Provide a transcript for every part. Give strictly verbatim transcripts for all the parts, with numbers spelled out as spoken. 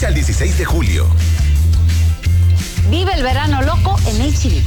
Al dieciséis de julio. Vive el verano loco en H D B.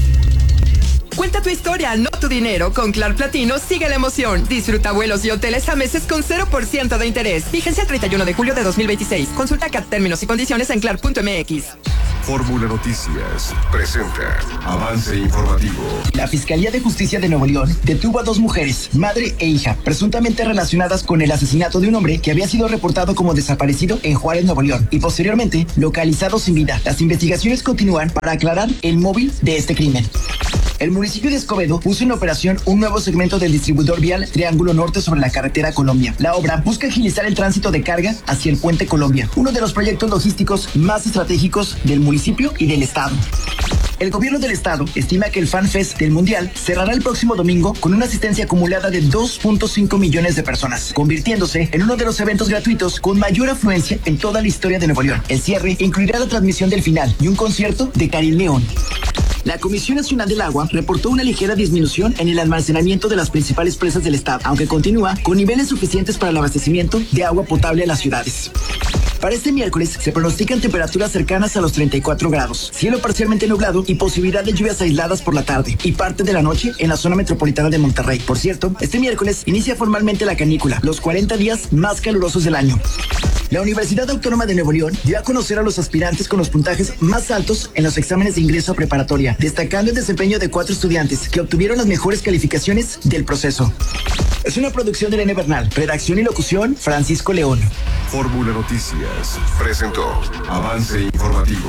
Cuenta tu historia, no tu dinero. Con Clar Platino sigue la emoción. Disfruta vuelos y hoteles a meses con cero por ciento de interés. Fíjense el treinta y uno de julio de dos mil veintiséis. Consulta C A T términos y condiciones en clar punto m x. Fórmula Noticias presenta Avance Informativo. La Fiscalía de Justicia de Nuevo León detuvo a dos mujeres, madre e hija, presuntamente relacionadas con el asesinato de un hombre que había sido reportado como desaparecido en Juárez, Nuevo León, y posteriormente localizado sin vida. Las investigaciones continúan para aclarar el móvil de este crimen. El municipio de Escobedo puso en operación un nuevo segmento del distribuidor vial Triángulo Norte sobre la carretera Colombia. La obra busca agilizar el tránsito de carga hacia el puente Colombia, uno de los proyectos logísticos más estratégicos del municipio y del estado. El gobierno del estado estima que el Fan Fest del Mundial cerrará el próximo domingo con una asistencia acumulada de dos punto cinco millones de personas, convirtiéndose en uno de los eventos gratuitos con mayor afluencia en toda la historia de Nuevo León. El cierre incluirá la transmisión del final y un concierto de Karim León. La Comisión Nacional del Agua reportó una ligera disminución en el almacenamiento de las principales presas del estado, aunque continúa con niveles suficientes para el abastecimiento de agua potable a las ciudades. Para este miércoles se pronostican temperaturas cercanas a los treinta y cuatro grados, cielo parcialmente nublado y posibilidad de lluvias aisladas por la tarde y parte de la noche en la zona metropolitana de Monterrey. Por cierto, este miércoles inicia formalmente la canícula, los cuarenta días más calurosos del año. La Universidad Autónoma de Nuevo León dio a conocer a los aspirantes con los puntajes más altos en los exámenes de ingreso a preparatoria, destacando el desempeño de cuatro estudiantes que obtuvieron las mejores calificaciones del proceso. Es una producción de Elena Bernal, redacción y locución Francisco León. Fórmula Noticias presentó Avance Informativo.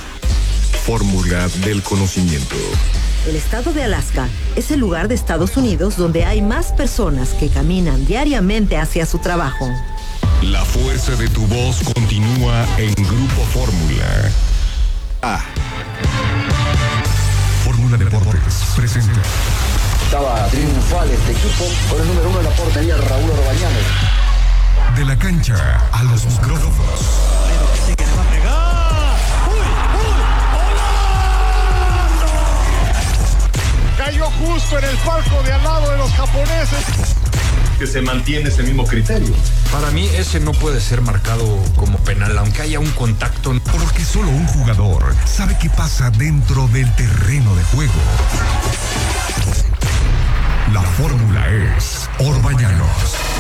Fórmula del conocimiento. El estado de Alaska es el lugar de Estados Unidos donde hay más personas que caminan diariamente hacia su trabajo. La fuerza de tu voz continúa en Grupo Fórmula. A. Fórmula Deportes presenta. Estaba triunfal este equipo con el número uno en la portería, Raúl Orbañanos. De la cancha a los micrófonos. Cayó justo en el palco de al lado de los japoneses. Que se mantiene ese mismo criterio. Para mí ese no puede ser marcado como penal, aunque haya un contacto. Porque solo un jugador sabe qué pasa dentro del terreno de juego. La fórmula es Orbañanos.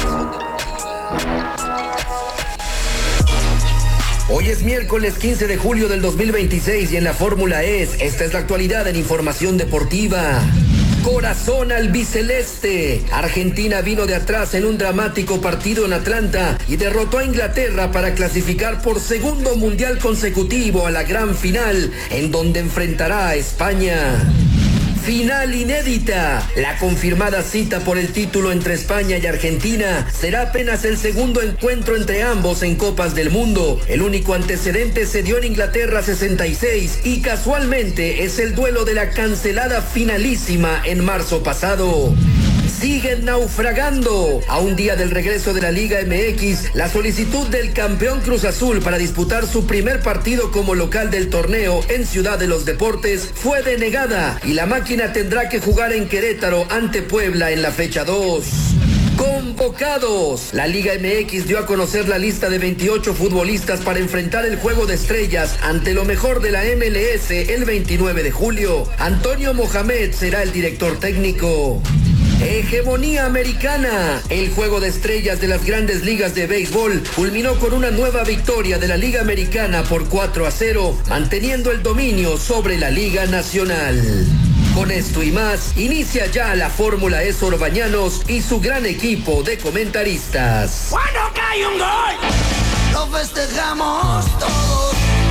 Hoy es miércoles quince de julio del dos mil veintiséis y en la fórmula es, esta es la actualidad en información deportiva. Corazón albiceleste. Argentina vino de atrás en un dramático partido en Atlanta y derrotó a Inglaterra para clasificar por segundo mundial consecutivo a la gran final, en donde enfrentará a España. Final inédita. La confirmada cita por el título entre España y Argentina será apenas el segundo encuentro entre ambos en Copas del Mundo. El único antecedente se dio en Inglaterra sesenta y seis y casualmente es el duelo de la cancelada finalísima en marzo pasado. Siguen naufragando. A un día del regreso de la Liga M X, la solicitud del campeón Cruz Azul para disputar su primer partido como local del torneo en Ciudad de los Deportes fue denegada y la máquina tendrá que jugar en Querétaro ante Puebla en la fecha dos. Convocados. La Liga M X dio a conocer la lista de veintiocho futbolistas para enfrentar el Juego de Estrellas ante lo mejor de la M L S el veintinueve de julio. Antonio Mohamed será el director técnico. Hegemonía americana. El Juego de Estrellas de las Grandes Ligas de Béisbol culminó con una nueva victoria de la Liga Americana por cuatro a cero, manteniendo el dominio sobre la Liga Nacional. Con esto y más, inicia ya la Fórmula E Orbañanos y su gran equipo de comentaristas. Cuando cae un gol, lo festejamos todos,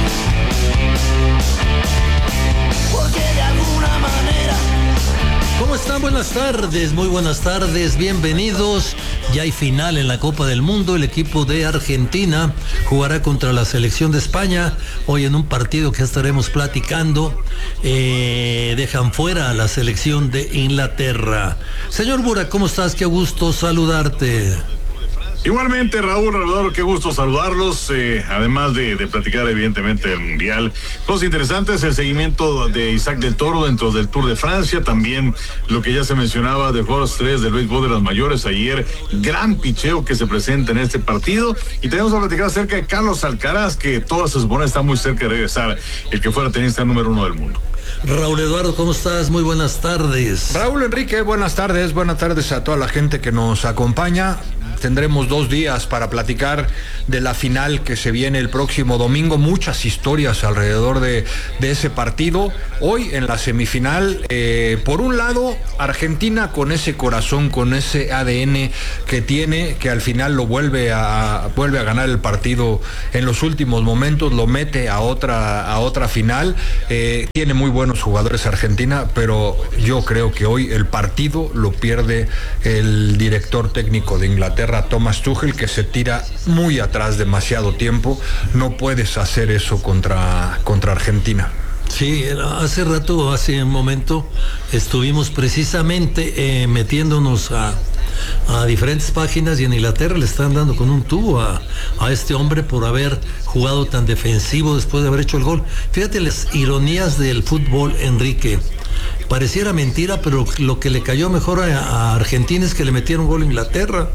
porque de alguna manera. ¿Cómo están? Buenas tardes, muy buenas tardes, bienvenidos. Ya hay final en la Copa del Mundo. El equipo de Argentina jugará contra la selección de España hoy en un partido que estaremos platicando. Eh, dejan fuera a la selección de Inglaterra. Señor Burak, ¿cómo estás? Qué gusto saludarte. Igualmente, Raúl, Raúl, qué gusto saludarlos, eh, además de, de platicar evidentemente del Mundial. Cosas interesantes, el seguimiento de Isaac del Toro dentro del Tour de Francia, también lo que ya se mencionaba de Juegos tres del béisbol de las mayores ayer, gran picheo que se presenta en este partido, y tenemos a platicar acerca de Carlos Alcaraz, que toda su supone está muy cerca de regresar, el que fuera tenista número uno del mundo. Raúl Eduardo, ¿cómo estás? Muy buenas tardes. Raúl Enrique, buenas tardes, buenas tardes a toda la gente que nos acompaña. Tendremos dos días para platicar de la final que se viene el próximo domingo, muchas historias alrededor de, de ese partido. Hoy en la semifinal, eh, por un lado, Argentina con ese corazón, con ese A D N que tiene, que al final lo vuelve a, vuelve a ganar el partido en los últimos momentos, lo mete a otra, a otra final. Eh, tiene muy buenos jugadores Argentina, pero yo creo que hoy el partido lo pierde el director técnico de Inglaterra, Thomas Tuchel, que se tira muy atrás demasiado tiempo. No puedes hacer eso contra, contra Argentina. Sí, hace rato, hace un momento, estuvimos precisamente eh, metiéndonos a, a diferentes páginas, y en Inglaterra le están dando con un tubo a, a este hombre por haber jugado tan defensivo después de haber hecho el gol. Fíjate las ironías del fútbol, Enrique. Pareciera mentira, pero lo que le cayó mejor a, a Argentina es que le metieron gol a Inglaterra.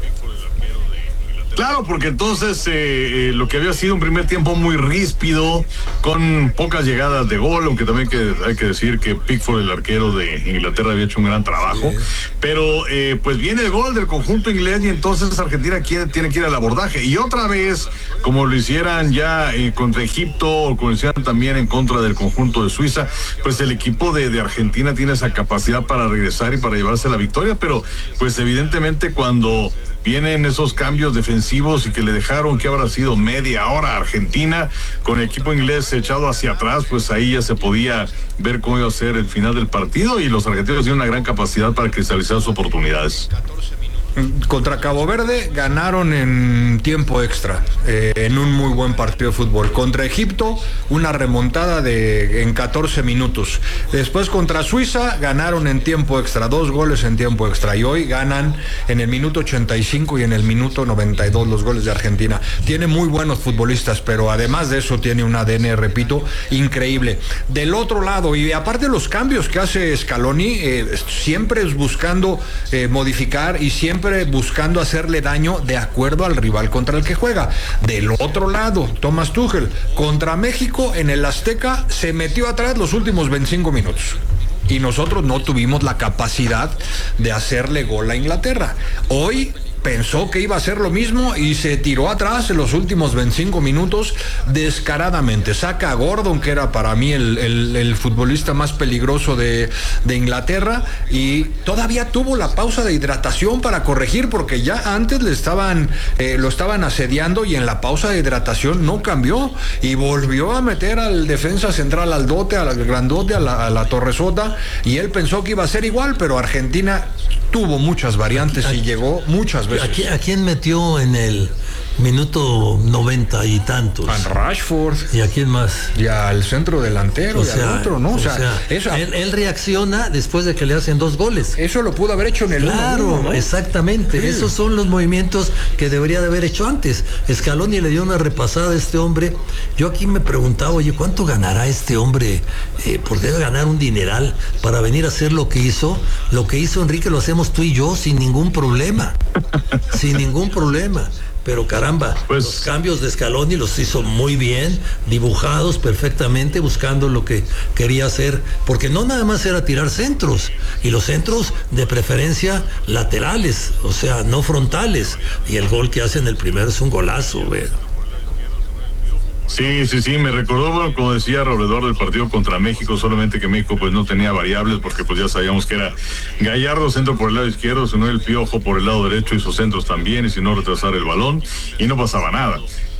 Claro, porque entonces eh, eh, lo que había sido un primer tiempo muy ríspido, con pocas llegadas de gol, aunque también que, hay que decir que Pickford, el arquero de Inglaterra, había hecho un gran trabajo, sí. pero eh, pues viene el gol del conjunto inglés y entonces Argentina quiere, tiene que ir al abordaje, y otra vez, como lo hicieran ya eh, contra Egipto, o como lo hicieran también en contra del conjunto de Suiza, pues el equipo de, de Argentina tiene esa capacidad para regresar y para llevarse la victoria, pero pues evidentemente cuando vienen esos cambios defensivos y que le dejaron que habrá sido media hora a Argentina con el equipo inglés echado hacia atrás, pues ahí ya se podía ver cómo iba a ser el final del partido, y los argentinos tienen una gran capacidad para cristalizar sus oportunidades. Contra Cabo Verde ganaron en tiempo extra, eh, en un muy buen partido de fútbol. Contra Egipto, una remontada de en catorce minutos. Después contra Suiza ganaron en tiempo extra, dos goles en tiempo extra. Y hoy ganan en el minuto ochenta y cinco y en el minuto noventa y dos los goles de Argentina. Tiene muy buenos futbolistas, pero además de eso tiene un A D N, repito, increíble. Del otro lado, y aparte los cambios que hace Scaloni, eh, siempre es buscando eh, modificar y siempre buscando hacerle daño de acuerdo al rival contra el que juega. Del otro lado, Thomas Tuchel contra México en el Azteca se metió atrás los últimos veinticinco minutos y nosotros no tuvimos la capacidad de hacerle gol a Inglaterra. Hoy pensó que iba a hacer lo mismo y se tiró atrás en los últimos veinticinco minutos descaradamente. Saca a Gordon, que era para mí el, el, el futbolista más peligroso de, de Inglaterra, y todavía tuvo la pausa de hidratación para corregir, porque ya antes le estaban eh, lo estaban asediando, y en la pausa de hidratación no cambió y volvió a meter al defensa central, al dote, al grandote, a la, a la Torresota, y él pensó que iba a ser igual, pero Argentina tuvo muchas variantes aquí, y llegó muchas veces. ¿A quién, a quién metió en el minuto noventa y tantos? A Rashford. ¿Y a quién más? Y al centro delantero, o y sea, al otro, ¿no? O, o sea, sea eso, él, él reacciona después de que le hacen dos goles. Eso lo pudo haber hecho en el Claro, uno uno, ¿no? Exactamente. Sí. Esos son los movimientos que debería de haber hecho antes. Scaloni le dio una repasada a este hombre. Yo aquí me preguntaba, oye, ¿cuánto ganará este hombre? Eh, porque debe ganar un dineral para venir a hacer lo que hizo. Lo que hizo Enrique lo hacemos tú y yo sin ningún problema. Sin ningún problema. Pero caramba, pues, los cambios de Scaloni los hizo muy bien, dibujados perfectamente, buscando lo que quería hacer, porque no nada más era tirar centros, y los centros de preferencia laterales, o sea, no frontales, y el gol que hace en el primero es un golazo, güey. Sí, sí, sí, me recordó, bueno, como decía Raúl Eduardo, del partido contra México, solamente que México pues no tenía variables, porque pues ya sabíamos que era Gallardo centro por el lado izquierdo, sino el Piojo por el lado derecho, hizo centros también, y si no retrasar el balón, y no pasaba nada.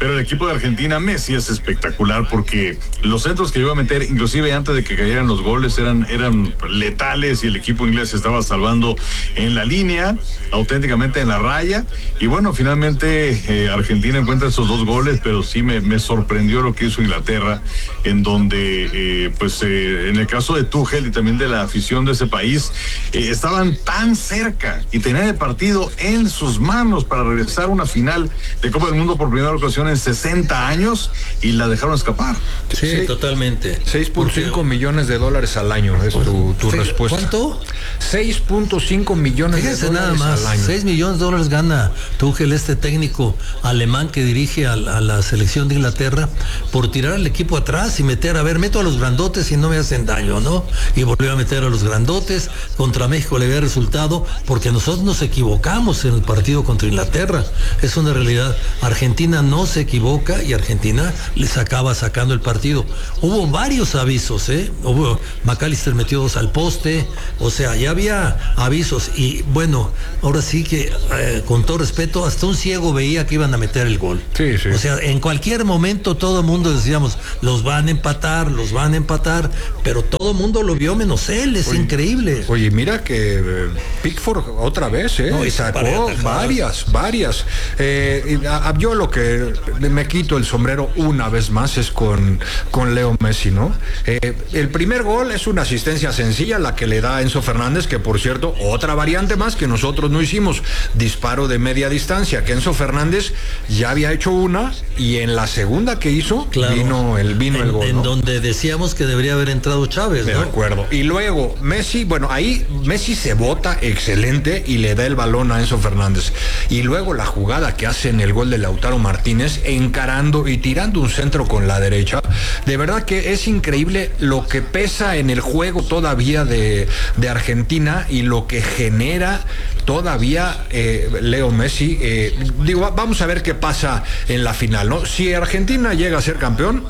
pero el equipo de Argentina, Messi es espectacular porque los centros que iba a meter, inclusive antes de que cayeran los goles, eran, eran letales y el equipo inglés se estaba salvando en la línea, auténticamente en la raya. Y bueno, finalmente eh, Argentina encuentra esos dos goles, pero sí me, me sorprendió lo que hizo Inglaterra, en donde, eh, pues eh, en el caso de Tuchel y también de la afición de ese país, eh, estaban tan cerca y tenían el partido en sus manos para regresar a una final de Copa del Mundo por primera ocasión en sesenta años y la dejaron escapar. Sí, sí, totalmente. seis punto cinco millones de dólares al año es tu, tu respuesta. ¿Cuánto? seis punto cinco millones Fíjense de dólares nada más, al año. seis millones de dólares gana Tuchel, este técnico alemán que dirige a, a la selección de Inglaterra, por tirar al equipo atrás y meter, a ver, meto a los grandotes y no me hacen daño, ¿no? Y volvió a meter a los grandotes. Contra México le había resultado porque nosotros nos equivocamos en el partido contra Inglaterra. Es una realidad. Argentina no se equivoca y Argentina les acaba sacando el partido. Hubo varios avisos, ¿eh? Hubo, McAllister metió dos al poste, o sea, ya había avisos y bueno, ahora sí que eh, con todo respeto, hasta un ciego veía que iban a meter el gol. Sí, sí. O sea, en cualquier momento todo el mundo decíamos, los van a empatar, los van a empatar, pero todo el mundo lo vio menos él, es oye, increíble. Oye, mira que eh, Pickford otra vez, ¿eh? No, sacó varias, varias. Eh, a, a, yo lo que me quito el sombrero una vez más es con, con Leo Messi, ¿no? Eh, el primer gol es una asistencia sencilla, la que le da a Enzo Fernández, que por cierto, otra variante más que nosotros no hicimos, disparo de media distancia, que Enzo Fernández ya había hecho una y en la segunda que hizo, claro, vino el, vino en, el gol. En ¿no? donde decíamos que debería haber entrado Chávez, De ¿no? acuerdo. Y luego Messi, bueno, ahí Messi se bota excelente y le da el balón a Enzo Fernández. Y luego la jugada que hace en el gol de Lautaro Martínez, encarando y tirando un centro con la derecha. De verdad que es increíble lo que pesa en el juego todavía de, de Argentina y lo que genera todavía eh, Leo Messi. Eh, digo, vamos a ver qué pasa en la final, ¿no? Si Argentina llega a ser campeón,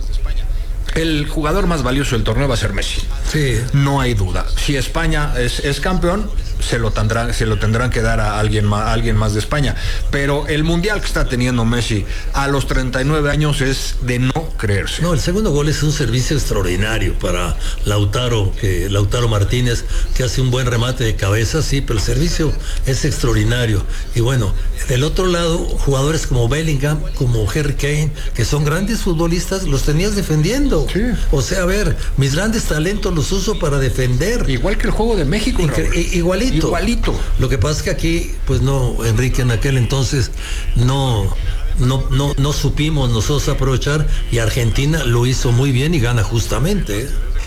el jugador más valioso del torneo va a ser Messi. Sí. No hay duda. Si España es, es campeón, se lo tendrán, se lo tendrán que dar a alguien más, a alguien más de España. Pero el mundial que está teniendo Messi a los treinta y nueve años es de no creerse. No, el segundo gol es un servicio extraordinario para Lautaro, que Lautaro Martínez, que hace un buen remate de cabeza, sí, pero el servicio es extraordinario. Y bueno, del otro lado, jugadores como Bellingham, como Harry Kane, que son grandes futbolistas, los tenías defendiendo. Sí. O sea, a ver, mis grandes talentos los uso para defender. Igual que el juego de México. Incre- igualito. Igualito. Lo que pasa es que aquí, pues no, Enrique, en aquel entonces no, no, no, no supimos nosotros aprovechar y Argentina lo hizo muy bien y gana justamente, ¿eh?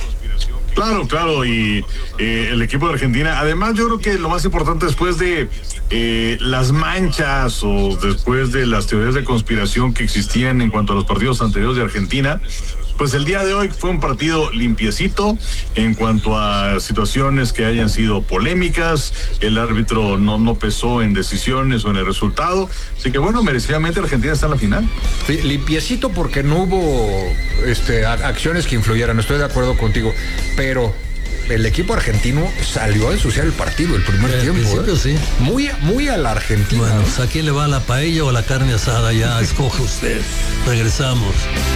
Claro, claro, y eh, el equipo de Argentina, además yo creo que lo más importante después de eh, las manchas o después de las teorías de conspiración que existían en cuanto a los partidos anteriores de Argentina, pues el día de hoy fue un partido limpiecito en cuanto a situaciones que hayan sido polémicas, el árbitro no, no pesó en decisiones o en el resultado, así que bueno, merecidamente Argentina está en la final. Sí, limpiecito porque no hubo este, acciones que influyeran, estoy de acuerdo contigo, pero el equipo argentino salió a ensuciar el partido el primer Al tiempo. principio, ¿eh? sí. Muy, muy a la Argentina. Bueno, ¿a quién le va la paella o la carne asada? Ya escoge usted. Regresamos.